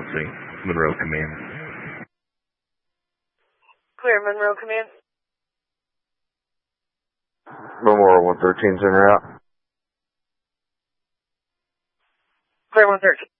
policy. Monroe Command. Clear, Monroe Command. Memorial 113's en route. Clear 113.